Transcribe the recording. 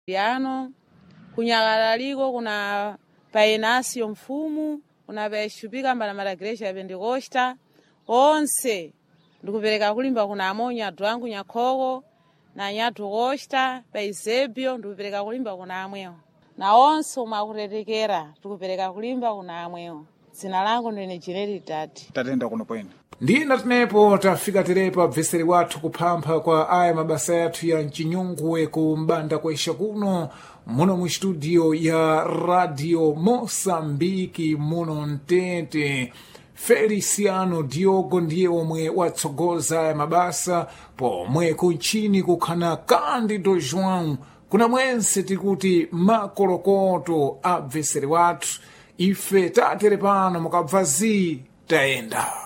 Piano kunyakalaliko kuna Painasio Mfumu, kuna Paishupika Mbalamala Igreja ya Pentecosta, onse ndikupereka kulimba kuna Amonya Dwangu Nyakhoko na Nyatu Costa Paizebio ndikupereka kulimba kuna amwewo. Na onse umakutetekera ndikupereka kulimba kuna amwewo. Dzina langu ndine General tatenda kuno kwene. Ndina tenepo tafika terepa bveseri wathu kuphampha kwa aya mabasa yathu ya mchinyungwe ku mbanda kwesha kuno muno mu studio ya Radio Mosambiki muno Mtete. Feliciano Diogo ndiye omwe watsogoza aya mabasa pomwe kunchini kukhana Candido João. Kuna mwense tikuti makolokoto a bveseri wathu ife tatere pano mukabvazi taenda.